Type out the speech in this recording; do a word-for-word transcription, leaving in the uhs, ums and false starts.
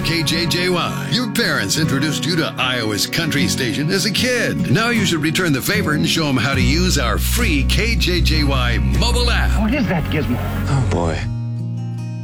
K J J Y. Your parents introduced you to Iowa's country station as a kid. Now you should return the favor and show them how to use our free K J J Y mobile app. What is that, Gizmo? Oh, boy.